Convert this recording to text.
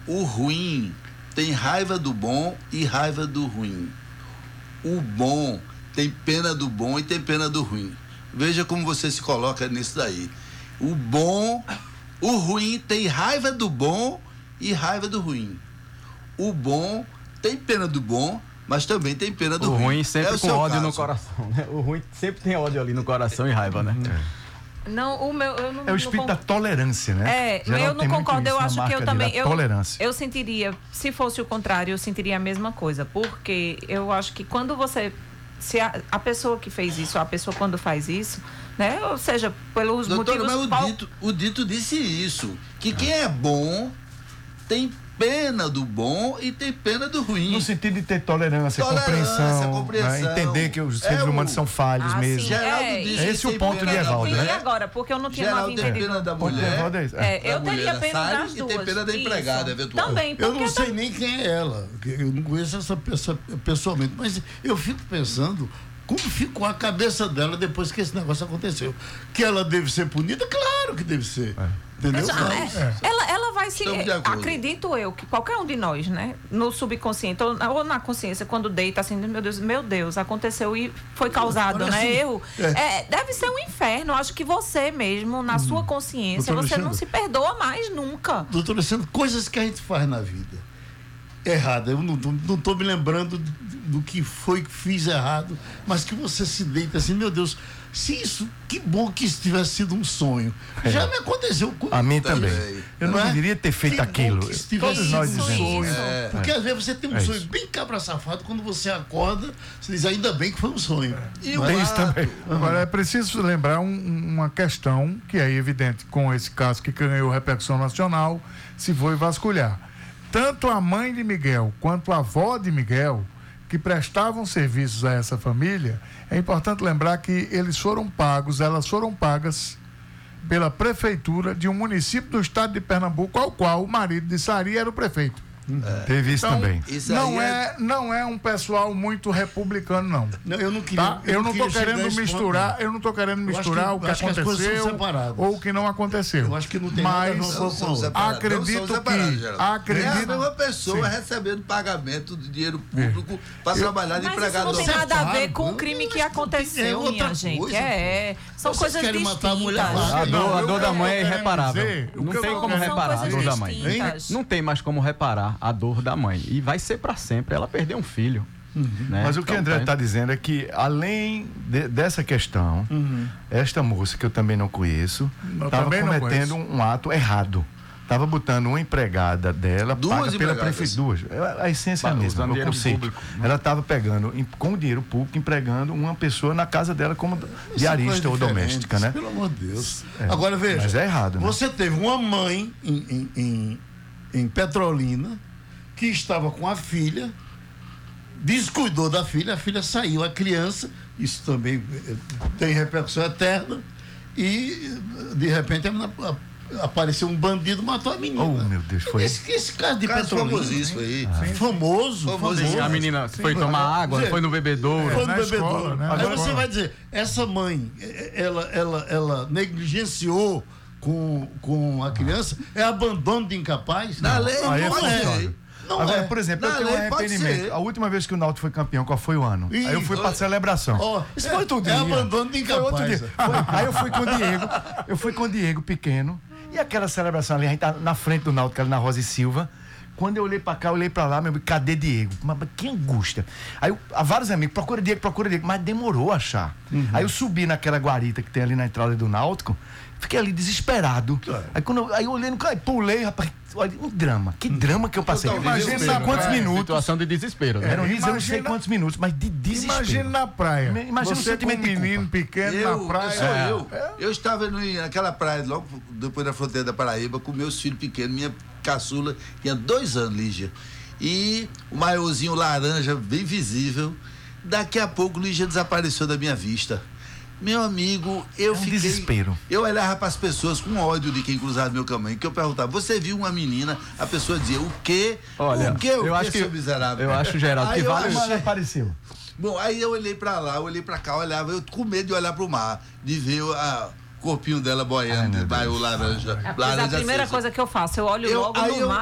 O ruim tem raiva do bom e raiva do ruim. O bom tem pena do bom e tem pena do ruim. Veja como você se coloca nisso daí. O ruim tem raiva do bom e raiva do ruim. O bom tem pena do bom, mas também tem pena do ruim. O ruim sempre com ódio caso. no coração, né? O ruim sempre tem ódio ali no coração e raiva, né? Não, o meu, eu não. É o espírito da tolerância, né? Eu não concordo, eu acho que eu também. Tolerância. Eu sentiria, se fosse o contrário, eu sentiria a mesma coisa. Porque eu acho que quando você. Se a pessoa que fez isso, a pessoa quando faz isso, né? Ou seja, pelos Doutora, motivos. mas o dito disse isso. Que quem é bom tem pena do bom e tem pena do ruim. No sentido de ter tolerância, compreensão. Né? Entender que os seres humanos são falhos mesmo. Esse é o ponto de Evaldo, né? Agora, porque eu não tinha Geraldo tem pena da mulher. Eu teria pena das duas. E tem pena da empregada, eventualmente. Também, eu não sei nem quem é ela. Eu não conheço essa pessoa pessoalmente. Mas eu fico pensando como ficou a cabeça dela depois que esse negócio aconteceu. Que ela deve ser punida? Claro que deve ser. Entendeu? Ela vai se... Acredito eu que qualquer um de nós, né? No subconsciente ou na consciência, quando deita assim, meu Deus, aconteceu e foi causado, né? Assim, erro. Deve ser um inferno. Acho que você mesmo, na sua consciência, você não se perdoa mais nunca. Doutor Alexandre, coisas que a gente faz na vida errada. Eu não estou me lembrando do que foi que fiz errado, mas que você se deita assim, meu Deus, se isso, que bom que isso tivesse sido um sonho. Já me aconteceu com a mim também. Eu não deveria ter feito aquilo. Todos nós dizemos. Porque às vezes você tem um sonho bem cabra safado, quando você acorda, você diz, ainda bem que foi um sonho. Tem isso também. Agora, é preciso lembrar uma questão que é evidente com esse caso que ganhou repercussão nacional, se foi vasculhar. Tanto a mãe de Miguel quanto a avó de Miguel, que prestavam serviços a essa família, é importante lembrar que elas foram pagas pela prefeitura de um município do estado de Pernambuco, ao qual o marido de Sari era o prefeito. Teve isso também. Isso não é um pessoal muito republicano, não. Eu não queria. Tá? Eu não estou querendo misturar. Eu não estou querendo misturar o que aconteceu ou o que não aconteceu. Eu acho que não tem mas acredito que é a mesma pessoa recebendo pagamento de dinheiro público para trabalhar de empregado. Mas isso não tem nada a ver com o crime que aconteceu, minha gente. São coisas distintas. A dor da mãe é irreparável. Não tem como reparar a dor da mãe. Não tem mais como reparar a dor da mãe. E vai ser para sempre. Ela perdeu um filho. Né? Mas o que o André está dizendo é que, além dessa questão, esta moça, que eu também não conheço, estava cometendo um ato errado. Estava botando uma empregada dela, paga pela prefeitura. A essência é a mesma, o conceito. Ela estava pegando, com dinheiro público, empregando uma pessoa na casa dela como diarista ou doméstica, né? Pelo amor de Deus. Agora, veja. Mas é errado, né? Você teve uma mãe em Petrolina que estava com a filha, descuidou da filha, a filha saiu, a criança, isso também tem repercussão eterna, e de repente apareceu um bandido, matou a menina. Oh, meu Deus, foi. Esse caso de Petrolina. Famosíssimo aí. Famoso. A menina foi tomar água, foi no bebedouro. Foi no bebedouro. Né? Aí você vai dizer, essa mãe, ela negligenciou com a criança, é abandono de incapaz? Na lei, não Agora, é. por exemplo, eu tenho um arrependimento. A última vez que o Náutico foi campeão, qual foi o ano? Aí eu fui pra celebração. Isso foi tudo. É abandono de incapaz. Aí eu fui com o Diego pequeno, e aquela celebração ali, a gente tá na frente do Náutico, ali na Rosa e Silva. Quando eu olhei pra cá, eu olhei pra lá, meu amigo, cadê Diego? Mas que angústia. Aí há vários amigos, procura Diego, mas demorou a achar. Aí eu subi naquela guarita que tem ali na entrada do Náutico, fiquei ali desesperado. Aí eu olhei no cara, pulei, rapaz, olha, um drama. Que drama que eu passei. Imagina quantos minutos. Situação de desespero. Né? Eu não sei quantos minutos, mas de desespero. Imagina na praia. Imagina você com um menino pequeno na praia. Eu estava naquela praia, logo depois da fronteira da Paraíba, com meus filhos pequenos, minha caçula tinha 2 anos, Lígia. E o maiorzinho laranja, bem visível. Daqui a pouco, Lígia desapareceu da minha vista. Meu amigo, eu fiquei... desespero. Eu olhava para as pessoas com ódio de quem cruzava meu caminho, que eu perguntava, você viu uma menina? A pessoa dizia, o quê? Olha, eu acho que miserável? Eu acho, Geraldo, que vale... Mas apareceu. Bom, aí eu olhei para lá, olhei para cá, olhava, eu com medo de olhar para o mar, de ver o corpinho dela boiando, o laranja. A primeira coisa que eu faço, eu olho logo no mar.